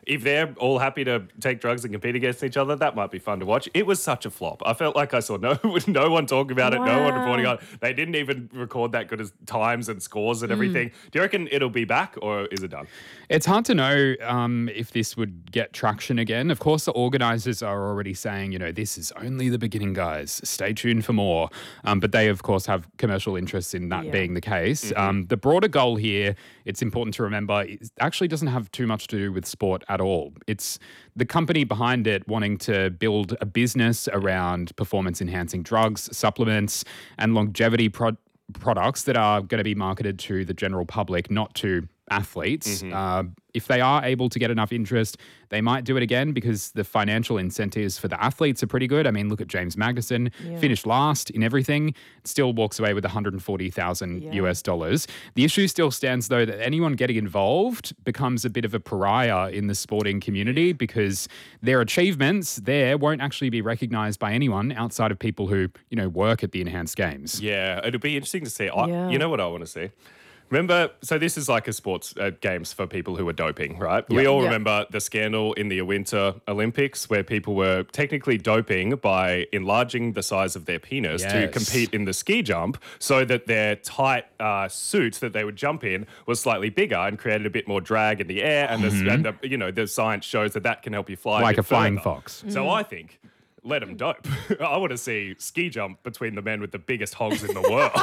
if they're all happy to take drugs and compete against each other, that might be fun to watch. It was such a flop. I felt like I saw no one talking about it, no one reporting on it. They didn't even record that good as times and scores and everything. Do you reckon it'll be back or is it done? It's hard to know if this would get traction again. Of course, the organisers are already saying, this is only the beginning, guys. Stay tuned for more. But they, of course, have commercial interests in that being the case. The broader goal here, it's important to remember, it actually doesn't have too much to do with sport at all. It's the company behind it wanting to build a business around performance-enhancing drugs, supplements, and longevity products that are going to be marketed to the general public, not to athletes. If they are able to get enough interest, they might do it again because the financial incentives for the athletes are pretty good. I mean, look at James Magnuson, finished last in everything, still walks away with $140,000 US dollars. The issue still stands, though, that anyone getting involved becomes a bit of a pariah in the sporting community because their achievements there won't actually be recognised by anyone outside of people who, work at the Enhanced Games. Yeah, it'll be interesting to see. You know what I want to see? Remember, so this is like a sports games for people who are doping, right? We all remember the scandal in the Winter Olympics where people were technically doping by enlarging the size of their penis to compete in the ski jump so that their tight suit that they would jump in was slightly bigger and created a bit more drag in the air. And, the science shows that can help you fly like a flying further. fox. So I think... let them dope. I want to see ski jump between the men with the biggest hogs in the world.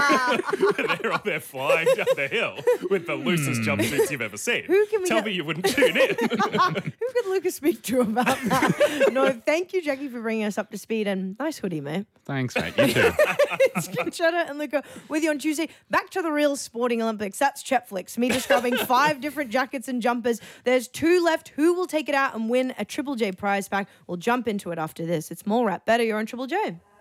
They're on there flying down the hill with the loosest jumpsuits you've ever seen. Tell me you wouldn't tune in. Who could Lucas speak to about that? No, thank you, Jackie, for bringing us up to speed, and nice hoodie, mate. Thanks, mate. You too. It's Conchetta and Luca with you on Tuesday. Back to the real sporting Olympics. That's Chetflix. Me describing 5 different jackets and jumpers. There's 2 left. Who will take it out and win a Triple J prize pack? We'll jump into it after this. It's more rap better. You're on Triple J.